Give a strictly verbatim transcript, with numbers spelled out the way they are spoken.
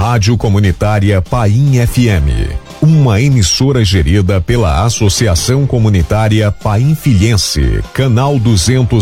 Rádio Comunitária Paim F M, uma emissora gerida pela Associação Comunitária Paim Filhense, Canal duzentos